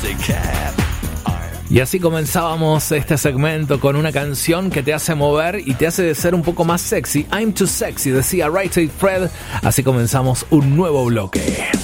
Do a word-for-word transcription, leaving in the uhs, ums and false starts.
Y así comenzábamos este segmento con una canción que te hace mover y te hace ser un poco más sexy. I'm too sexy, decía Right Said Fred. Así comenzamos un nuevo bloque.